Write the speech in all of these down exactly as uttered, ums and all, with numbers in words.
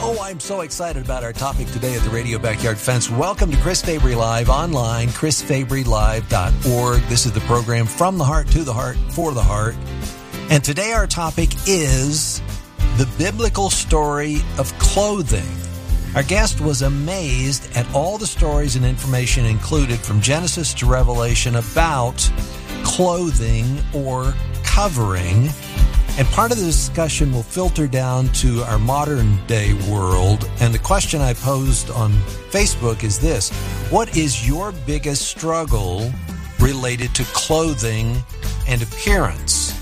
Oh, I'm so excited about our topic today at the Radio Backyard Fence. Welcome to Chris Fabry Live online, chris fabry live dot org. This is the program From the Heart to the Heart for the Heart. And today our topic is the biblical story of clothing. Our guest was amazed at all the stories and information included from Genesis to Revelation about clothing or covering. And part of the discussion will filter down to our modern day world. And the question I posed on Facebook is this: what is your biggest struggle related to clothing and appearance?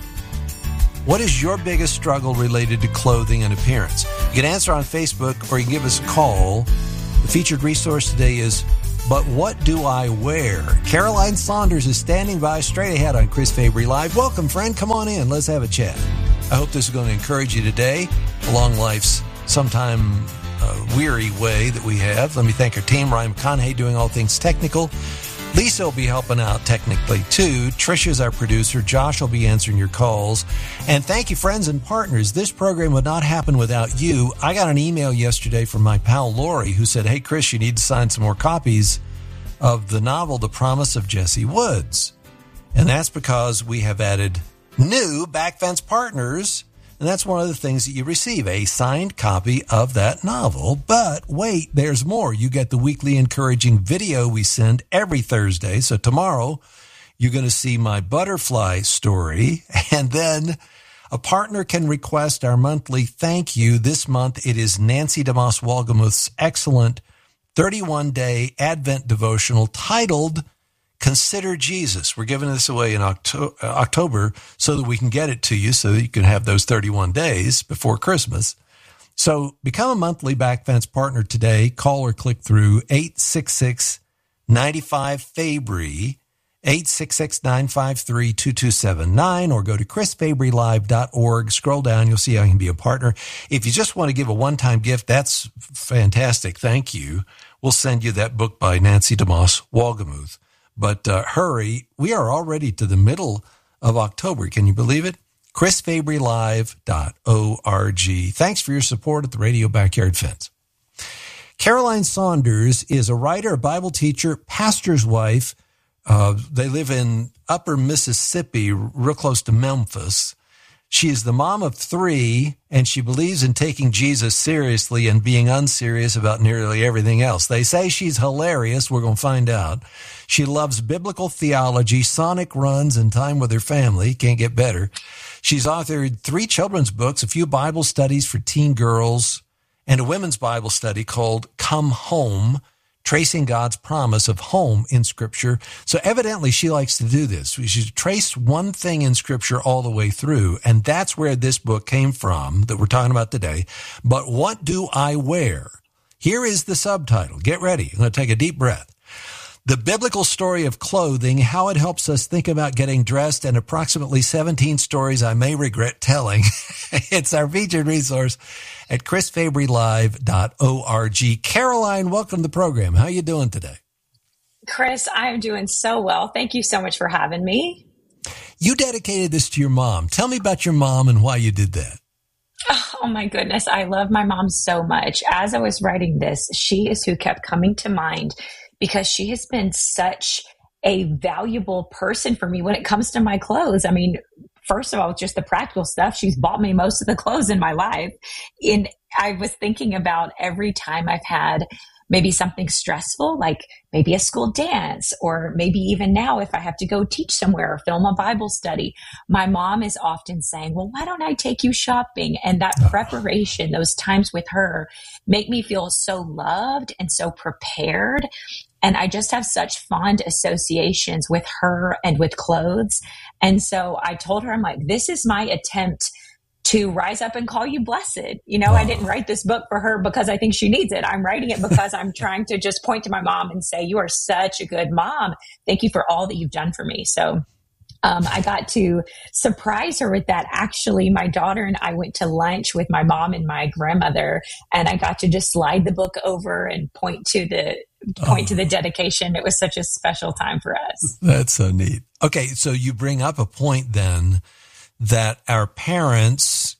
What is your biggest struggle related to clothing and appearance? You can answer on Facebook or you can give us a call. The featured resource today is But What Do I Wear? Caroline Saunders is standing by straight ahead on Chris Fabry Live. Welcome, friend. Come on in. Let's have a chat. I hope this is going to encourage you today along life's sometime uh, weary way that we have. Let me thank our team, Ryan McConaughey, doing all things technical. Lisa will be helping out technically, too. Trisha's our producer. Josh will be answering your calls. And thank you, friends and partners. This program would not happen without you. I got an email yesterday from my pal Lori who said, hey, Chris, you need to sign some more copies of the novel, The Promise of Jesse Woods. And that's because we have added new Backfence partners. And that's one of the things that you receive, a signed copy of that novel. But wait, there's more. You get the weekly encouraging video we send every Thursday. So tomorrow, you're going to see my butterfly story. And then a partner can request our monthly thank you. This month, it is Nancy DeMoss Wolgemuth's excellent thirty-one day Advent devotional titled Consider Jesus. We're giving this away in Octo- October so that we can get it to you so that you can have those thirty-one days before Christmas. So become a monthly Backfence partner today. Call or click through eight six six, nine five, Fabry, eight six six, nine five three, two two seven nine, or go to chris fabry live dot org. Scroll down. You'll see how you can be a partner. If you just want to give a one-time gift, that's fantastic. Thank you. We'll send you that book by Nancy DeMoss Wolgemuth. But uh, hurry, we are already to the middle of October. Can you believe it? chris fabry live dot org. Thanks for your support at the Radio Backyard Fence. Caroline Saunders is a writer, a Bible teacher, pastor's wife. Uh, they live in upper Mississippi, real close to Memphis. She is the mom of three, and she believes in taking Jesus seriously and being unserious about nearly everything else. They say she's hilarious. We're going to find out. She loves biblical theology, sonic runs, and time with her family. Can't get better. She's authored three children's books, a few Bible studies for teen girls, and a women's Bible study called Come Home, tracing God's promise of home in Scripture. So evidently she likes to do this. She's traced one thing in Scripture all the way through, and that's where this book came from that we're talking about today. But What Do I Wear? Here is the subtitle. Get ready. I'm going to take a deep breath. The biblical story of clothing, how it helps us think about getting dressed, and approximately seventeen stories I may regret telling. It's our featured resource at chris fabry live dot org. Caroline, welcome to the program. How are you doing today? Chris, I'm doing so well. Thank you so much for having me. You dedicated this to your mom. Tell me about your mom and why you did that. Oh my goodness. I love my mom so much. As I was writing this, she is who kept coming to mind because she has been such a valuable person for me when it comes to my clothes. I mean, first of all, just the practical stuff. She's bought me most of the clothes in my life. And I was thinking about every time I've had maybe something stressful, like maybe a school dance, or maybe even now if I have to go teach somewhere or film a Bible study, my mom is often saying, well, why don't I take you shopping? And that preparation, those times with her make me feel so loved and so prepared. And I just have such fond associations with her and with clothes. And so I told her, I'm like, this is my attempt to rise up and call you blessed. You know, oh. I didn't write this book for her because I think she needs it. I'm writing it because I'm trying to just point to my mom and say, you are such a good mom. Thank you for all that you've done for me. So um, I got to surprise her with that. Actually, my daughter and I went to lunch with my mom and my grandmother, and I got to just slide the book over and point to the point oh. to the dedication. It was such a special time for us. That's so neat. Okay, so you bring up a point then that our parents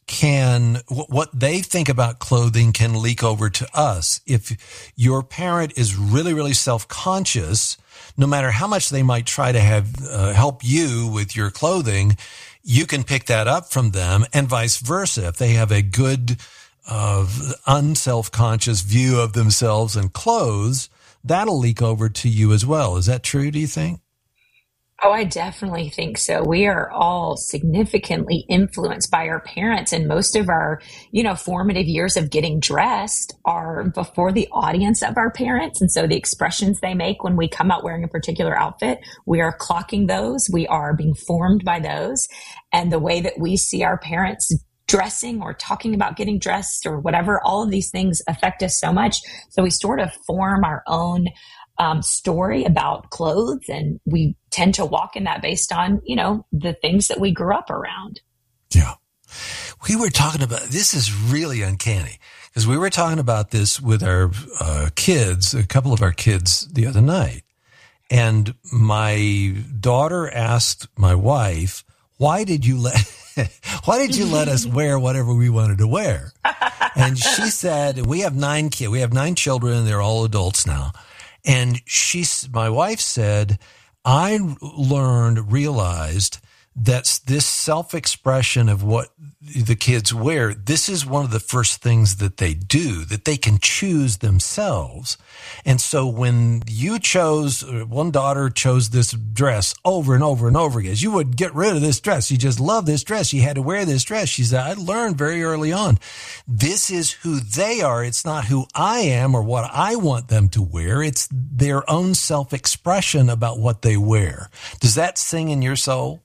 can, what they think about clothing can leak over to us. If your parent is really, really self-conscious, no matter how much they might try to have uh, help you with your clothing, you can pick that up from them, and vice versa. If they have a good, uh, unself-conscious view of themselves and clothes, that'll leak over to you as well. Is that true, do you think? Oh, I definitely think so. We are all significantly influenced by our parents, and most of our, you know, formative years of getting dressed are before the audience of our parents. And so the expressions they make when we come out wearing a particular outfit, we are clocking those. We are being formed by those. And the way that we see our parents dressing or talking about getting dressed or whatever, all of these things affect us so much. So we sort of form our own Um, story about clothes, and we tend to walk in that based on, you know, the things that we grew up around. Yeah. We were talking about, this is really uncanny, because we were talking about this with our uh, kids, a couple of our kids the other night. And my daughter asked my wife, why did you let, why did you let us wear whatever we wanted to wear? And she said, we have nine kids, we have nine children, they're all adults now. And she, my wife said, I learned, realized that this self-expression of what the kids wear, this is one of the first things that they do, that they can choose themselves. And so when you chose, one daughter chose this dress over and over and over again, you would get rid of this dress. You just love this dress. You had to wear this dress. She said, I learned very early on, this is who they are. It's not who I am or what I want them to wear. It's their own self-expression about what they wear. Does that sing in your soul?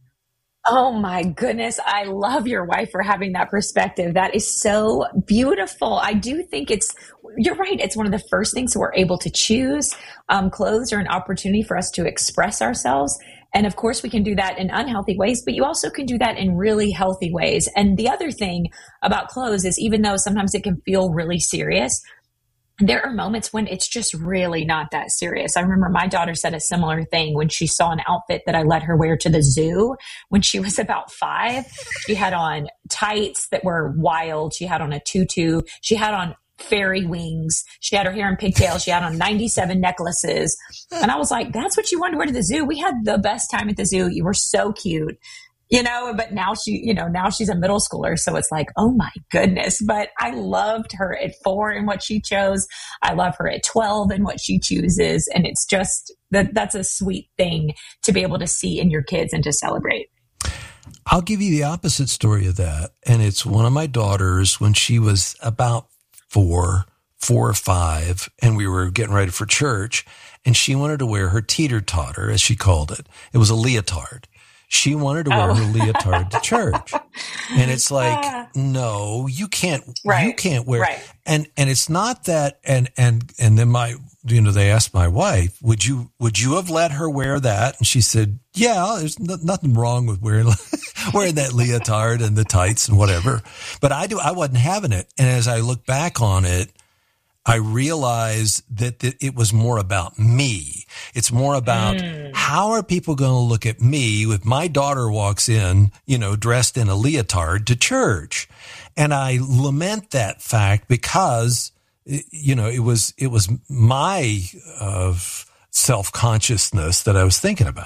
Oh my goodness. I love your wife for having that perspective. That is so beautiful. I do think it's, you're right. It's one of the first things we're able to choose. Um, clothes are an opportunity for us to express ourselves. And of course we can do that in unhealthy ways, but you also can do that in really healthy ways. And the other thing about clothes is, even though sometimes it can feel really serious, there are moments when it's just really not that serious. I remember my daughter said a similar thing when she saw an outfit that I let her wear to the zoo when she was about five. She had on tights that were wild. She had on a tutu. She had on fairy wings. She had her hair in pigtails. She had on ninety-seven necklaces. And I was like, that's what you wanted to wear to the zoo? We had the best time at the zoo. You were so cute. You know, but now she, you know, now she's a middle schooler. So it's like, oh my goodness. But I loved her at four and what she chose. I love her at twelve and what she chooses. And it's just that that's a sweet thing to be able to see in your kids and to celebrate. I'll give you the opposite story of that. And it's one of my daughters when she was about four, four or five, and we were getting ready for church, and she wanted to wear her teeter-totter, as she called it. It was a leotard. She wanted to wear oh. her leotard to church. And it's like, no, you can't, right. you can't wear, right. and, and it's not that, and, and, and then my, you know, they asked my wife, would you, would you have let her wear that? And she said, yeah, there's no, nothing wrong with wearing, wearing that leotard and the tights and whatever. But I do, I wasn't having it. And as I look back on it, I realized that, that it was more about me. It's more about mm. how are people going to look at me if my daughter walks in, you know, dressed in a leotard to church. And I lament that fact because, you know, it was, it was my uh, self-consciousness that I was thinking about.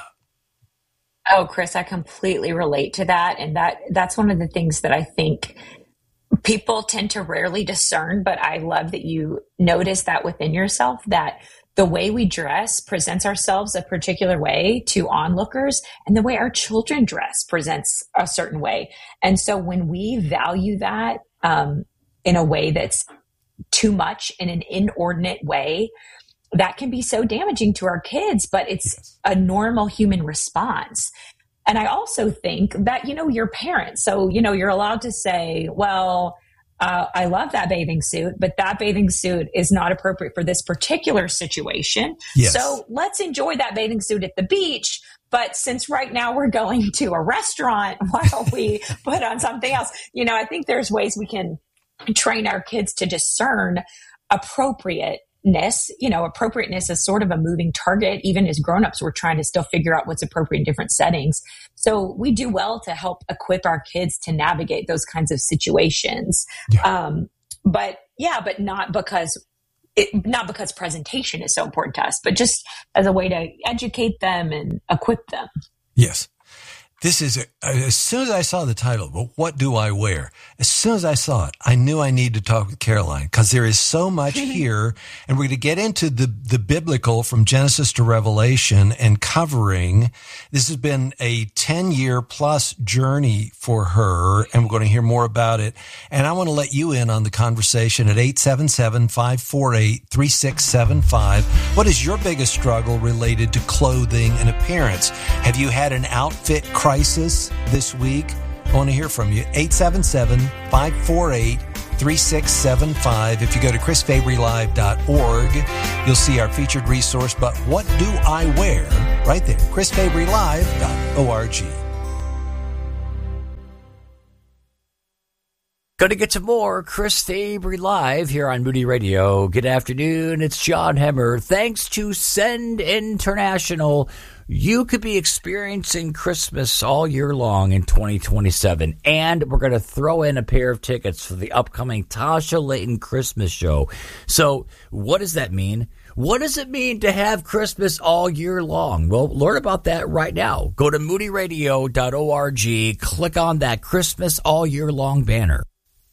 Oh, Chris, I completely relate to that. And that, that's one of the things that I think people tend to rarely discern, but I love that you notice that within yourself, that the way we dress presents ourselves a particular way to onlookers, and the way our children dress presents a certain way. And so when we value that um, in a way that's too much, in an inordinate way, that can be so damaging to our kids, but it's yes. a normal human response. And I also think that, you know, your parents, so, you know, you're allowed to say, well, uh, I love that bathing suit, but that bathing suit is not appropriate for this particular situation. Yes. So let's enjoy that bathing suit at the beach. But since right now we're going to a restaurant, why don't we put on something else? You know, I think there's ways we can train our kids to discern appropriate appropriateness, you know, appropriateness is sort of a moving target. Even as grownups, we're trying to still figure out what's appropriate in different settings. So we do well to help equip our kids to navigate those kinds of situations. Yeah. Um, but yeah, but not because it, not because presentation is so important to us, but just as a way to educate them and equip them. Yes. This is, a, as soon as I saw the title, but what do I wear? As soon as I saw it, I knew I needed to talk with Caroline because there is so much here. And we're going to get into the, the biblical from Genesis to Revelation and covering. This has been a ten year plus journey for her, and we're going to hear more about it. And I want to let you in on the conversation at eight seven seven, five four eight, three six seven five. What is your biggest struggle related to clothing and appearance? Have you had an outfit crisis? Crisis this week? I want to hear from you. eight seven seven, five four eight, three six seven five. If you go to chris fabry live dot org, you'll see our featured resource, But What Do I Wear? Right there, chris fabry live dot org. Going to get some more Chris Fabry Live here on Moody Radio. Good afternoon. It's John Hemmer. Thanks to Send International, you could be experiencing Christmas all year long in twenty twenty-seven. And we're going to throw in a pair of tickets for the upcoming Tasha Layton Christmas show. So what does that mean? What does it mean to have Christmas all year long? Well, learn about that right now. Go to moody radio dot org, click on that Christmas all year long banner.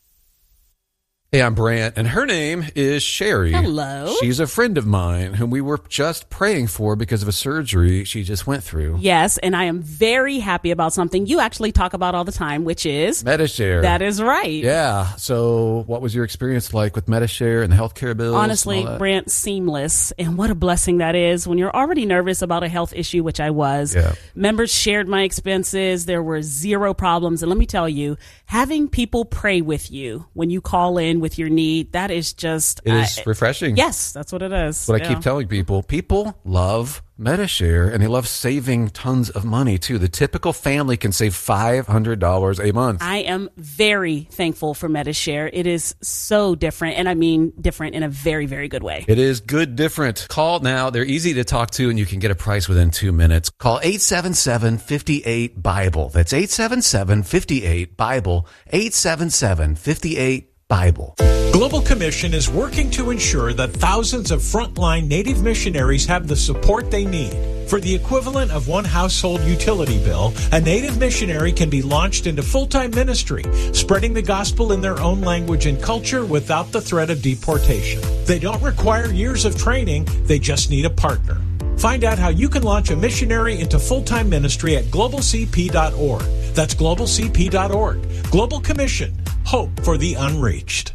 Hey, I'm Brant, and her name is Sherry. Hello. She's a friend of mine whom we were just praying for because of a surgery she just went through. Yes, and I am very happy about something you actually talk about all the time, which is Medi-Share. That is right. Yeah. So what was your experience like with Medi-Share and the healthcare bills? Honestly, Brant, seamless. And what a blessing that is when you're already nervous about a health issue, which I was. Yeah. Members shared my expenses. There were zero problems. And let me tell you, having people pray with you when you call in with your need, that is just... It is uh, refreshing. Yes, that's what it is. What yeah. I keep telling people, people love Medi-Share, and they love saving tons of money, too. The typical family can save five hundred dollars a month. I am very thankful for Medi-Share. It is so different, and I mean different in a very, very good way. It is good different. Call now. They're easy to talk to, and you can get a price within two minutes. Call eight seven seven, five eight, BIBLE. That's eight seven seven, five eight, BIBLE. eight seven seven, five eight, BIBLE. Global Commission is working to ensure that thousands of frontline Native missionaries have the support they need. For the equivalent of one household utility bill, a Native missionary can be launched into full-time ministry, spreading the gospel in their own language and culture without the threat of deportation. They don't require years of training, they just need a partner. Find out how you can launch a missionary into full-time ministry at global c p dot org. That's global c p dot org. Global Commission. Hope for the unreached.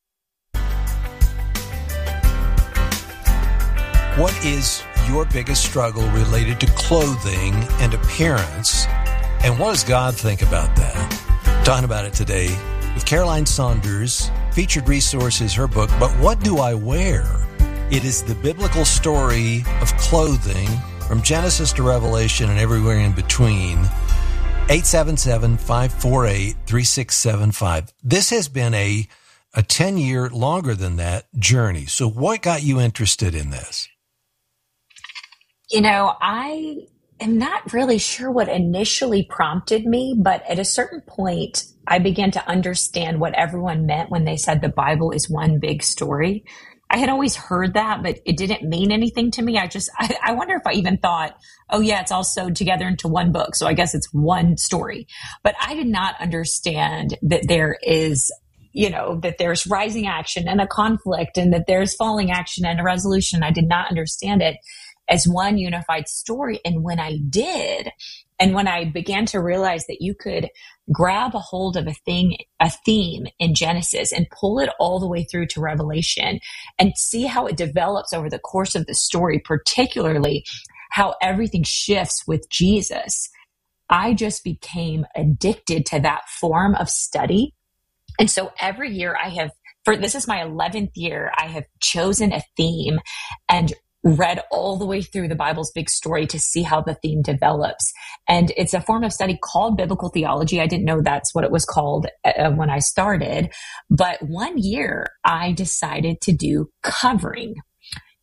What is your biggest struggle related to clothing and appearance? And what does God think about that? Talking about it today with Caroline Saunders. Featured resource is her book, But What Do I Wear? It is the biblical story of clothing from Genesis to Revelation and everywhere in between. eight seven seven, five four eight, three six seven five. This has been a a ten year, longer than that, journey. So what got you interested in this? You know, I am not really sure what initially prompted me, but at a certain point, I began to understand what everyone meant when they said the Bible is one big story. I had always heard that, but it didn't mean anything to me. I just, I, I wonder if I even thought, oh yeah, it's all sewed together into one book, so I guess it's one story. But I did not understand that there is, you know, that there's rising action and a conflict and that there's falling action and a resolution. I did not understand it as one unified story. And when I did, and when I began to realize that you could grab a hold of a thing, a theme in Genesis and pull it all the way through to Revelation and see how it develops over the course of the story, particularly how everything shifts with Jesus, I just became addicted to that form of study. And so every year I have, for this is my eleventh year, I have chosen a theme and read all the way through the Bible's big story to see how the theme develops. And it's a form of study called biblical theology. I didn't know that's what it was called uh, when I started. But one year I decided to do covering.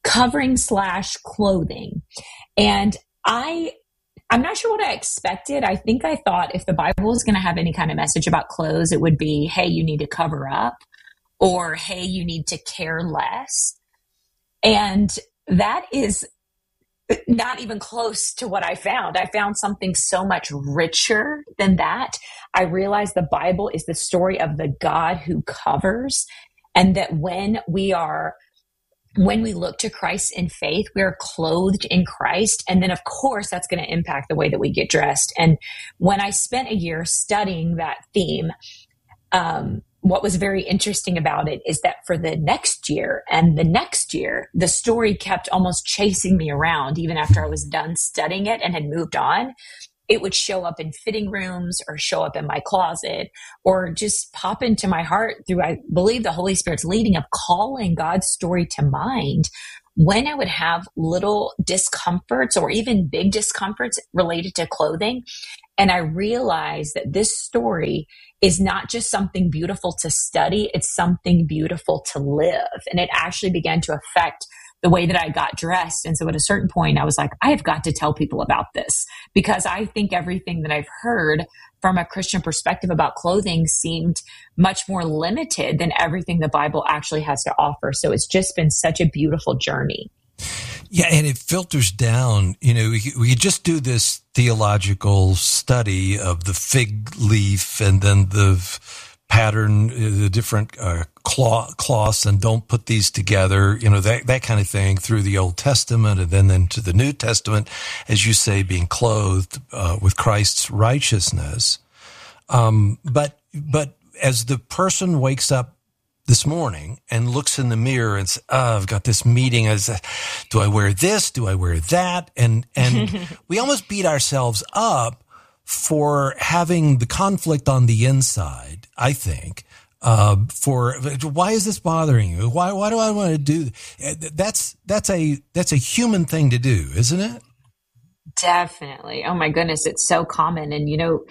covering slash clothing. And I, I'm not sure what I expected. I think I thought if the Bible was going to have any kind of message about clothes, it would be, hey, you need to cover up, or hey, you need to care less. And that is not even close to what I found. I found something so much richer than that. I realized the Bible is the story of the God who covers, and that when we are, when we look to Christ in faith, we are clothed in Christ. And then of course, that's going to impact the way that we get dressed. And when I spent a year studying that theme, um, what was very interesting about it is that for the next year and the next year, the story kept almost chasing me around. Even after I was done studying it and had moved on, it would show up in fitting rooms or show up in my closet or just pop into my heart through, I believe, the Holy Spirit's leading of calling God's story to mind when I would have little discomforts or even big discomforts related to clothing. And I realized that this story is not just something beautiful to study, it's something beautiful to live. And it actually began to affect the way that I got dressed. And so at a certain point, I was like, I have got to tell people about this, because I think everything that I've heard from a Christian perspective about clothing seemed much more limited than everything the Bible actually has to offer. So it's just been such a beautiful journey. Yeah, and it filters down. You know, we, we just do this theological study of the fig leaf and then the pattern, the different uh, cloth, cloths, and don't put these together, you know, that that kind of thing through the Old Testament and then into the New Testament, as you say, being clothed uh, with Christ's righteousness. Um, but but as the person wakes up this morning and looks in the mirror and says, oh, I've got this meeting. I say, do I wear this? Do I wear that? And, and we almost beat ourselves up for having the conflict on the inside, I think, uh, for why is this bothering you? Why, why do I want to do that's, that's a, that's a human thing to do, isn't it? Definitely. Oh my goodness. It's so common. And, you know,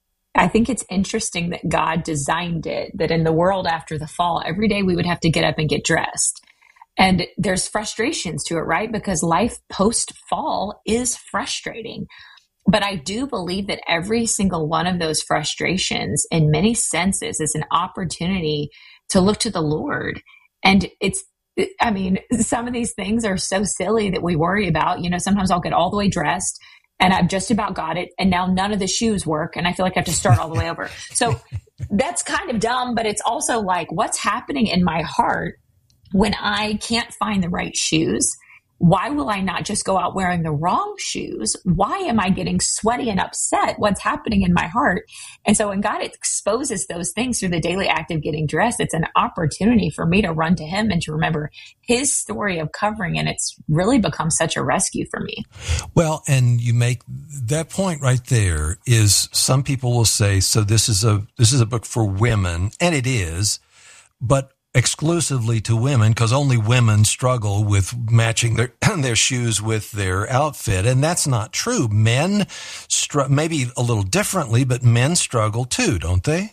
I think it's interesting that God designed it, that in the world after the fall, every day we would have to get up and get dressed. And there's frustrations to it, right? Because life post-fall is frustrating. But I do believe that every single one of those frustrations, in many senses, is an opportunity to look to the Lord. And it's, I mean, some of these things are so silly that we worry about. You know, sometimes I'll get all the way dressed and I've just about got it, and now none of the shoes work, and I feel like I have to start all the way over. So that's kind of dumb, but it's also like, what's happening in my heart when I can't find the right shoes? Why will I not just go out wearing the wrong shoes? Why am I getting sweaty and upset? What's happening in my heart? And so when God exposes those things through the daily act of getting dressed, it's an opportunity for me to run to him and to remember his story of covering. And it's really become such a rescue for me. Well, and you make that point right there is some people will say, so this is a, this is a book for women, and it is, but exclusively to women, because only women struggle with matching their their shoes with their outfit, and that's not true. Men, str- maybe a little differently, but men struggle too, don't they?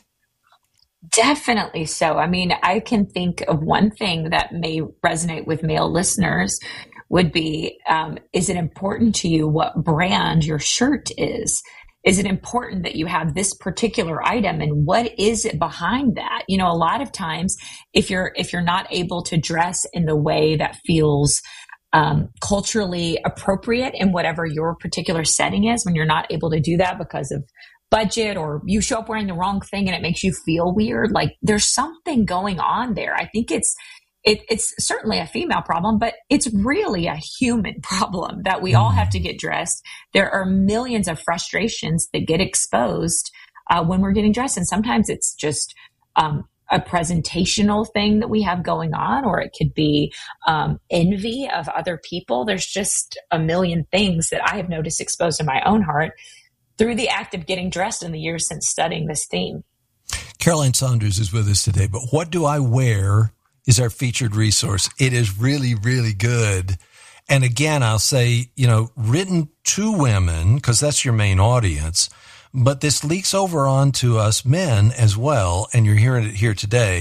Definitely so. I mean, I can think of one thing that may resonate with male listeners would be, um, is it important to you what brand your shirt is? Is it important that you have this particular item, and what is it behind that? You know, a lot of times if you're, if you're not able to dress in the way that feels um, culturally appropriate in whatever your particular setting is, when you're not able to do that because of budget, or you show up wearing the wrong thing and it makes you feel weird, like there's something going on there. I think it's, It, it's certainly a female problem, but it's really a human problem that we all have to get dressed. There are millions of frustrations that get exposed uh, when we're getting dressed. And sometimes it's just um, a presentational thing that we have going on, or it could be um, envy of other people. There's just a million things that I have noticed exposed in my own heart through the act of getting dressed in the years since studying this theme. Caroline Saunders is with us today, but What Do I Wear is our featured resource. It is really, really good. And again, I'll say, you know, written to women, because that's your main audience, but this leaks over onto us men as well. And you're hearing it here today.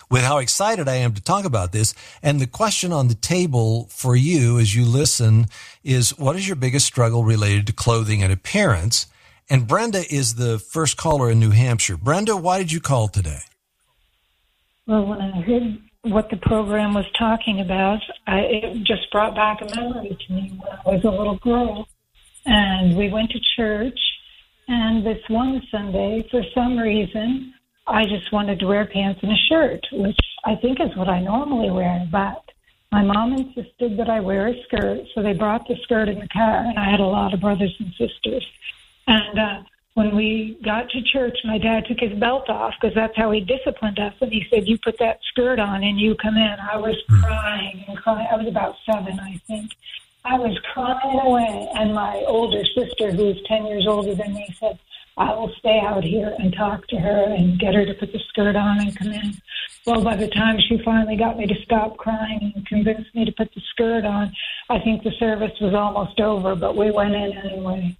with how excited I am to talk about this. And the question on the table for you as you listen is, what is your biggest struggle related to clothing and appearance? And Brenda is the first caller in New Hampshire. Brenda, why did you call today? Well, when I heard what the program was talking about, I, it just brought back a memory to me when I was a little girl. And we went to church, and this one Sunday, for some reason, I just wanted to wear pants and a shirt, which I think is what I normally wear. But my mom insisted that I wear a skirt, so they brought the skirt in the car, and I had a lot of brothers and sisters. And uh, when we got to church, my dad took his belt off, because that's how he disciplined us, and he said, you put that skirt on and you come in. I was crying and crying. I was about seven, I think. I was crying away, and my older sister, who was ten years older than me, said, I will stay out here and talk to her and get her to put the skirt on and come in. Well, by the time she finally got me to stop crying and convinced me to put the skirt on, I think the service was almost over, but we went in anyway.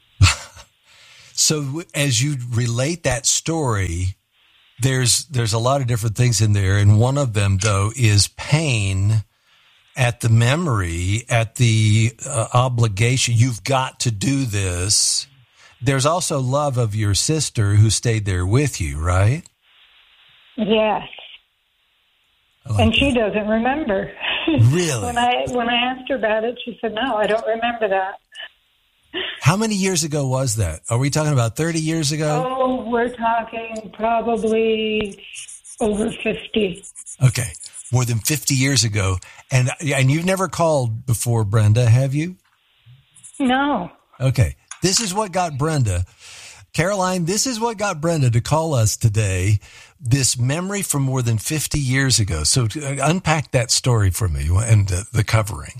So as you relate that story, there's there's a lot of different things in there, and one of them, though, is pain at the memory, at the uh, obligation. You've got to do this. There's also love of your sister who stayed there with you, right? Yes. Like and that. she doesn't remember. Really? when I when I asked her about it, she said, no, I don't remember that. How many years ago was that? Are we talking about thirty years ago? Oh, we're talking probably over fifty. Okay, more than fifty years ago. And and you've never called before, Brenda, have you? No. Okay, this is what got Brenda. Caroline, this is what got Brenda to call us today, this memory from more than fifty years ago. So to unpack that story for me and uh, the covering.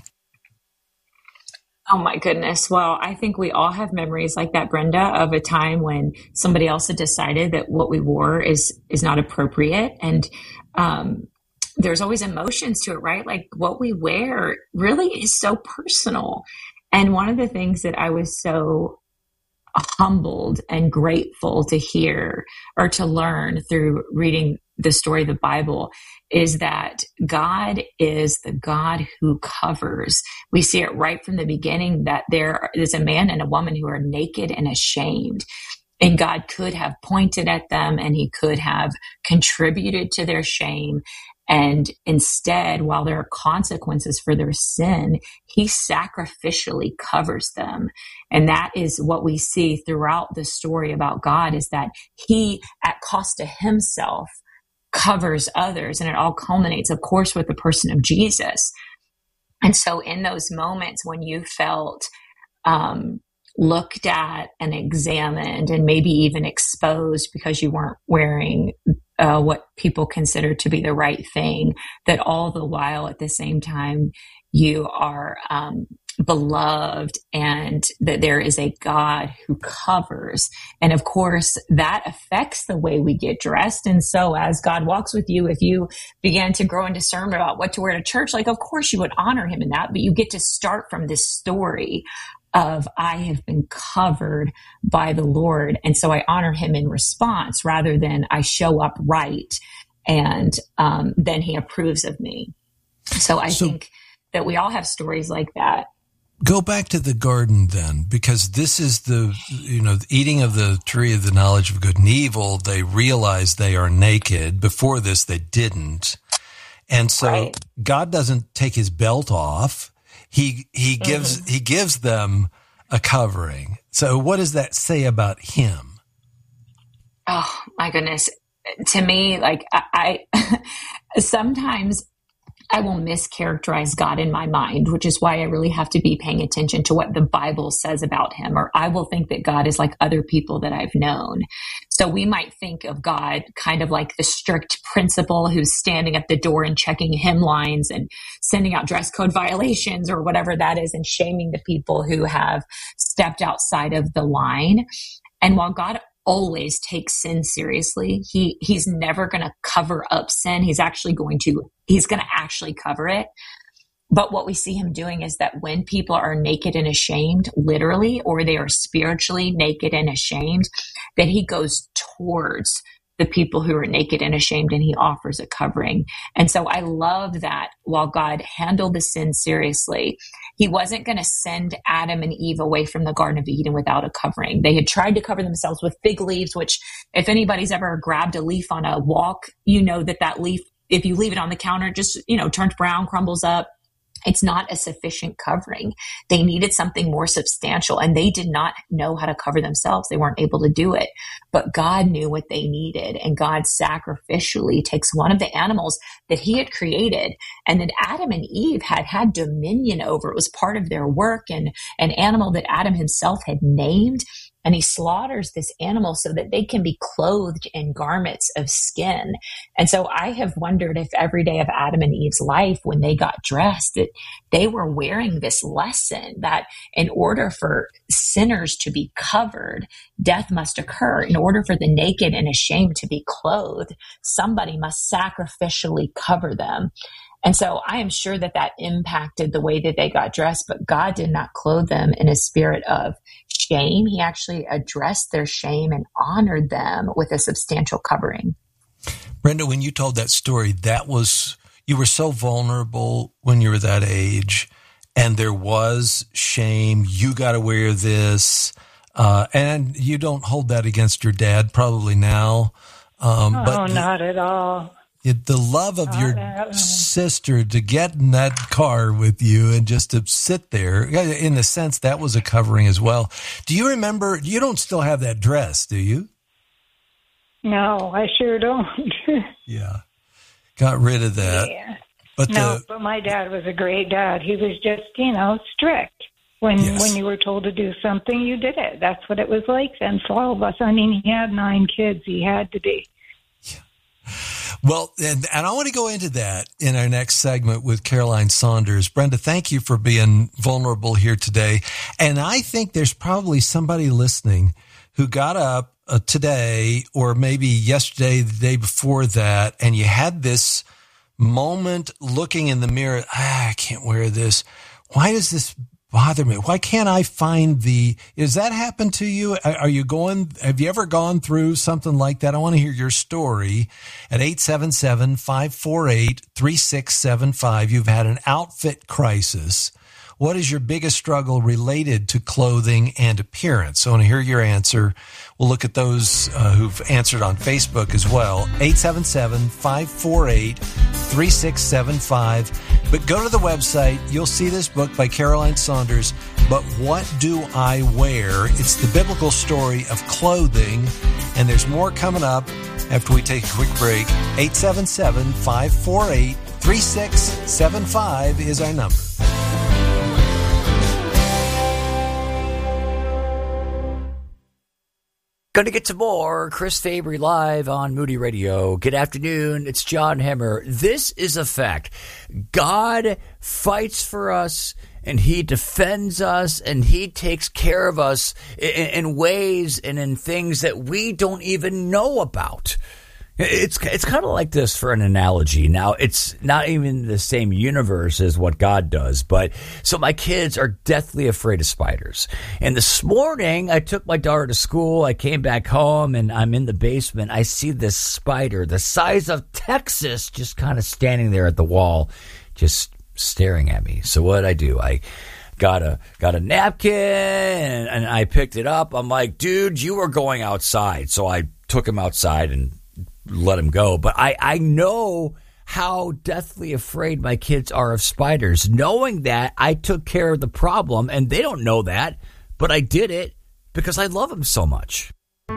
Oh my goodness. Well, I think we all have memories like that, Brenda, of a time when somebody else had decided that what we wore is, is not appropriate. And, um, there's always emotions to it, right? Like what we wear really is so personal. And one of the things that I was so humbled and grateful to hear or to learn through reading the story of the Bible is that God is the God who covers. We see it right from the beginning that there is a man and a woman who are naked and ashamed. And God could have pointed at them and he could have contributed to their shame. And instead, while there are consequences for their sin, he sacrificially covers them. And that is what we see throughout the story about God, is that he, at cost to himself, covers others. And it all culminates, of course, with the person of Jesus. And so in those moments when you felt um, looked at and examined and maybe even exposed because you weren't wearing uh, what people consider to be the right thing, that all the while at the same time you are um, beloved and that there is a God who covers. And of course, that affects the way we get dressed. And so as God walks with you, if you began to grow in discernment about what to wear to church, like, of course you would honor him in that, but you get to start from this story of I have been covered by the Lord. And so I honor him in response rather than I show up right and um, then he approves of me. So I so, think that we all have stories like that. Go back to the garden then, because this is the, you know, the eating of the tree of the knowledge of good and evil. They realize they are naked. Before this, they didn't. And so right. God doesn't take his belt off. He, he gives, mm-hmm. he gives them a covering. So what does that say about him? Oh my goodness. To me, like I, I sometimes I will mischaracterize God in my mind, which is why I really have to be paying attention to what the Bible says about him. Or I will think that God is like other people that I've known. So we might think of God kind of like the strict principal who's standing at the door and checking hymn lines and sending out dress code violations or whatever that is and shaming the people who have stepped outside of the line. And while God always takes sin seriously, he he's never going to cover up sin. He's actually going to, he's going to actually cover it. But what we see him doing is that when people are naked and ashamed, literally, or they are spiritually naked and ashamed, that he goes towards the people who are naked and ashamed, and he offers a covering. And so I love that while God handled the sin seriously, he wasn't going to send Adam and Eve away from the Garden of Eden without a covering. They had tried to cover themselves with fig leaves, which if anybody's ever grabbed a leaf on a walk, you know that that leaf, if you leave it on the counter, just, you know, turns brown, crumbles up. It's not a sufficient covering. They needed something more substantial, and they did not know how to cover themselves. They weren't able to do it, but God knew what they needed, and God sacrificially takes one of the animals that he had created and that Adam and Eve had had dominion over. It was part of their work, and an animal that Adam himself had named. And he slaughters this animal so that they can be clothed in garments of skin. And so I have wondered if every day of Adam and Eve's life, when they got dressed, that they were wearing this lesson that in order for sinners to be covered, death must occur. In order for the naked and ashamed to be clothed, somebody must sacrificially cover them. And so I am sure that that impacted the way that they got dressed, but God did not clothe them in a spirit of shame. He actually addressed their shame and honored them with a substantial covering. Brenda, when you told that story, that was, you were so vulnerable when you were that age, and there was shame. You got to wear this. Uh, and you don't hold that against your dad probably now. Um, oh, but not at all. It, the love of your sister to get in that car with you and just to sit there, in a sense, that was a covering as well. Do you remember, you don't still have that dress, do you? No, I sure don't. Yeah. Got rid of that. Yeah. But no, the, but my dad was a great dad. He was just, you know, strict. When yes. when you were told to do something, you did it. That's what it was like then for all of us. I mean, he had nine kids. He had to be. Well, and, and I want to go into that in our next segment with Caroline Saunders. Brenda, thank you for being vulnerable here today. And I think there's probably somebody listening who got up uh, today or maybe yesterday, the day before that, and you had this moment looking in the mirror, ah, I can't wear this. Why does this bother me? Why can't I find the, does that happen to you? Are you going, have you ever gone through something like that? I want to hear your story at eight seven seven, five four eight, three six seven five. You've had an outfit crisis. What is your biggest struggle related to clothing and appearance? So I want to hear your answer. We'll look at those uh, who've answered on Facebook as well. eight seven seven, five four eight, three six seven five. But go to the website. You'll see this book by Caroline Saunders, But What Do I Wear? It's the biblical story of clothing. And there's more coming up after we take a quick break. eight seven seven, five four eight, three six seven five is our number. Going to get to more Chris Fabry live on Moody Radio. Good afternoon. It's John Hemmer. This is a fact. God fights for us, and he defends us, and he takes care of us in, in ways and in things that we don't even know about. It's it's kind of like this for an analogy. Now, it's not even the same universe as what God does, but so my kids are deathly afraid of spiders. And this morning, I took my daughter to school. I came back home, and I'm in the basement. I see this spider the size of Texas just kind of standing there at the wall, just staring at me. So what did I do? I got a got a napkin, and, and I picked it up. I'm like, dude, you are going outside. So I took him outside and let him go. But I, I know how deathly afraid my kids are of spiders. Knowing that, I took care of the problem, and they don't know that, but I did it because I love them so much.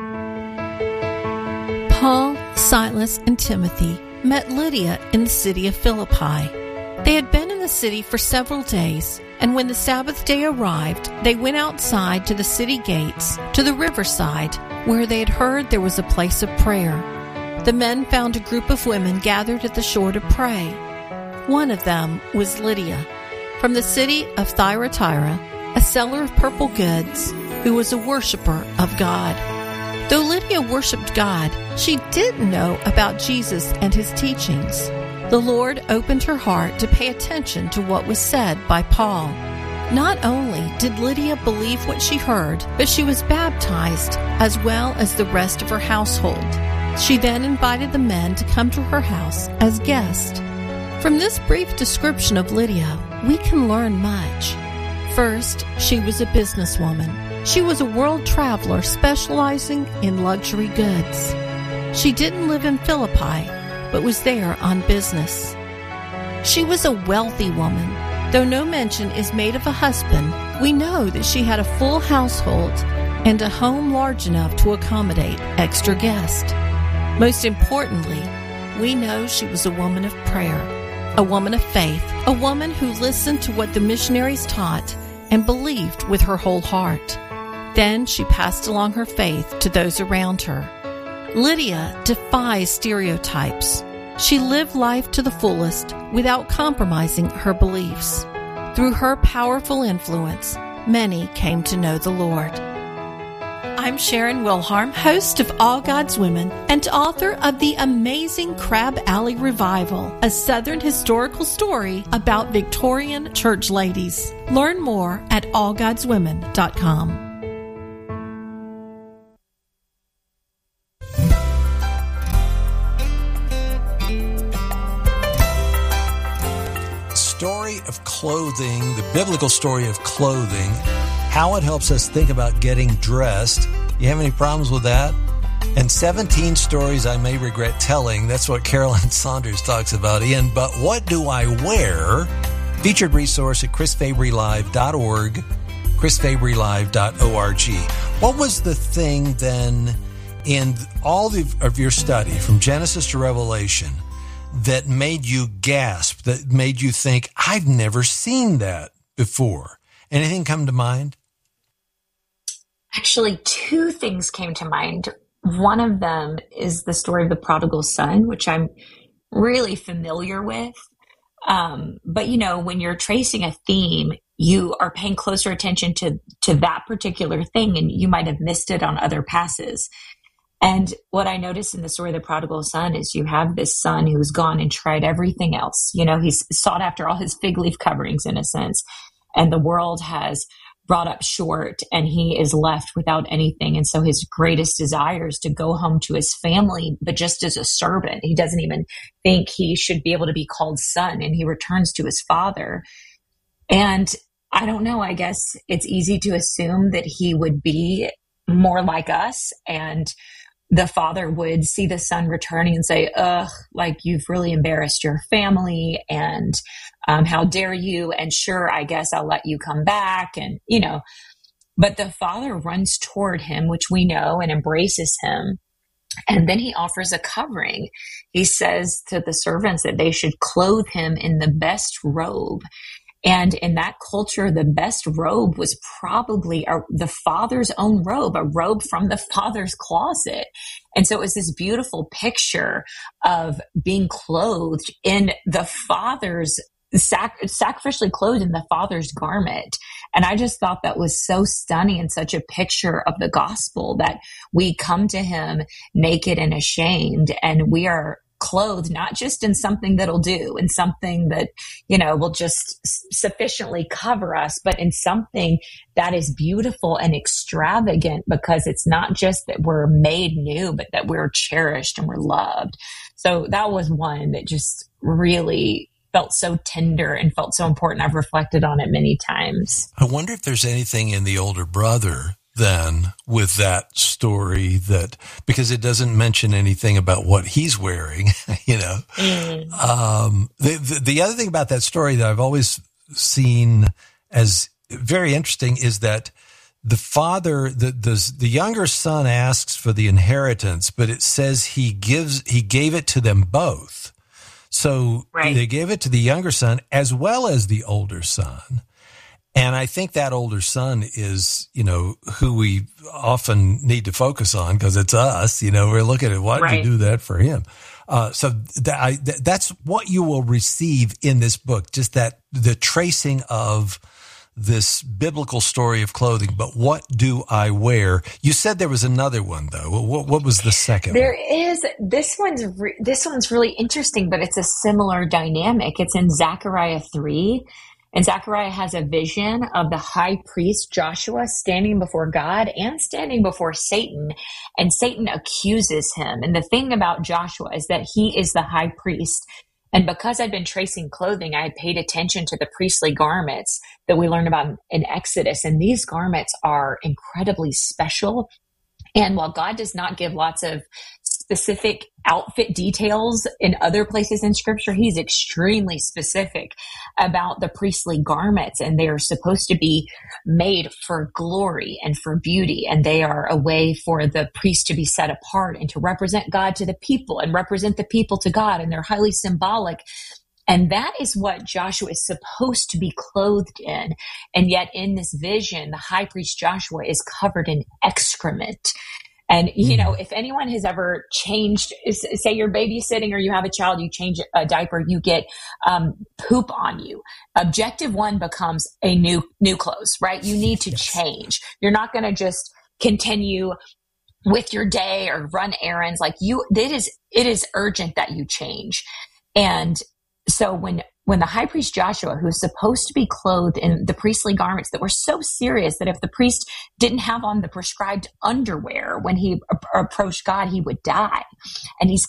Paul, Silas, and Timothy met Lydia in the city of Philippi. They had been in the city for several days, and when the Sabbath day arrived, they went outside to the city gates, to the riverside, where they had heard there was a place of prayer. The men found a group of women gathered at the shore to pray. One of them was Lydia, from the city of Thyatira, a seller of purple goods, who was a worshiper of God. Though Lydia worshipped God, she didn't know about Jesus and his teachings. The Lord opened her heart to pay attention to what was said by Paul. Not only did Lydia believe what she heard, but she was baptized, as well as the rest of her household. She then invited the men to come to her house as guests. From this brief description of Lydia, we can learn much. First, she was a businesswoman. She was a world traveler specializing in luxury goods. She didn't live in Philippi, but was there on business. She was a wealthy woman. Though no mention is made of a husband, we know that she had a full household and a home large enough to accommodate extra guests. Most importantly, we know she was a woman of prayer, a woman of faith, a woman who listened to what the missionaries taught and believed with her whole heart. Then she passed along her faith to those around her. Lydia defies stereotypes. She lived life to the fullest without compromising her beliefs. Through her powerful influence, many came to know the Lord. I'm Sharon Wilharm, host of All God's Women and author of The Amazing Crab Alley Revival, a Southern historical story about Victorian church ladies. Learn more at all gods women dot com. Story of clothing, the biblical story of clothing, how it helps us think about getting dressed. You have any problems with that? And seventeen stories I may regret telling. That's what Carolyn Saunders talks about in But What Do I Wear? Featured resource at chris fabry live dot org, chris fabry live dot org. What was the thing then in all of your study from Genesis to Revelation that made you gasp, that made you think, I've never seen that before? Anything come to mind? Actually, two things came to mind. One of them is the story of the prodigal son, which I'm really familiar with. Um, but, you know, when you're tracing a theme, you are paying closer attention to, to that particular thing, and you might have missed it on other passes. And what I noticed in the story of the prodigal son is you have this son who's gone and tried everything else. You know, he's sought after all his fig leaf coverings, in a sense, and the world has brought up short, and he is left without anything. And so his greatest desire is to go home to his family, but just as a servant. He doesn't even think he should be able to be called son, and he returns to his father. And I don't know, I guess it's easy to assume that he would be more like us, and the father would see the son returning and say, ugh, like, you've really embarrassed your family, and um, how dare you? And sure, I guess I'll let you come back. And, you know, but the father runs toward him, which we know, and embraces him. And then he offers a covering. He says to the servants that they should clothe him in the best robe. And in that culture, the best robe was probably a, the father's own robe, a robe from the father's closet. And so it was this beautiful picture of being clothed in the father's, sac- sacrificially clothed in the father's garment. And I just thought that was so stunning and such a picture of the gospel, that we come to him naked and ashamed, and we are clothed not just in something that'll do, in something that, you know, will just sufficiently cover us, but in something that is beautiful and extravagant, because it's not just that we're made new, but that we're cherished and we're loved. So that was one that just really felt so tender and felt so important. I've reflected on it many times. I wonder if there's anything in the older brother then with that story, that because it doesn't mention anything about what he's wearing, you know. Mm. Um, the, the the other thing about that story that I've always seen as very interesting is that the father, the the the younger son asks for the inheritance, but it says he gives he gave it to them both. So right. They gave it to the younger son as well as the older son. And I think that older son is, you know, who we often need to focus on, because it's us. You know, we're looking at, why did right. you do that for him? Uh, so that I, th- that's what you will receive in this book, just that the tracing of this biblical story of clothing. But what do I wear? You said there was another one, though. What, what was the second there one? There is. This one's re- this one's really interesting, but it's a similar dynamic. It's in Zechariah three. And Zechariah has a vision of the high priest Joshua standing before God and standing before Satan, and Satan accuses him. And the thing about Joshua is that he is the high priest. And because I'd been tracing clothing, I had paid attention to the priestly garments that we learn about in Exodus. And these garments are incredibly special. And while God does not give lots of specific outfit details in other places in Scripture, he's extremely specific about the priestly garments, and they are supposed to be made for glory and for beauty. And they are a way for the priest to be set apart and to represent God to the people and represent the people to God. And they're highly symbolic. And that is what Joshua is supposed to be clothed in. And yet in this vision, the high priest Joshua is covered in excrement. And, you know, if anyone has ever changed, say you're babysitting or you have a child, you change a diaper, you get um, poop on you. Objective one becomes a new, new clothes, right? You need to change. You're not going to just continue with your day or run errands. Like you, it is, it is urgent that you change. And so when, when the high priest Joshua, who's supposed to be clothed in the priestly garments that were so serious that if the priest didn't have on the prescribed underwear when he a- approached God, he would die. And he's